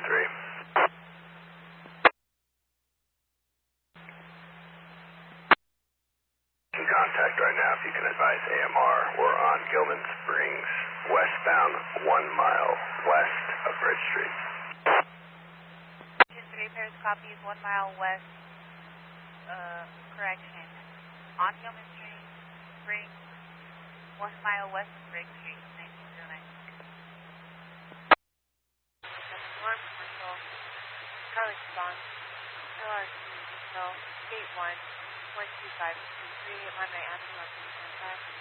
In contact right now, if you can advise AMR. We're on Gilman Springs, westbound 1 mile west of Bridge Street. 3 pairs copies 1 mile west, correction, on Gilman Springs, 1 mile west of Bridge Street, 1909. North Commercial, Charlie Response, LRC, Gate 1, 12523, Monterey Avenue,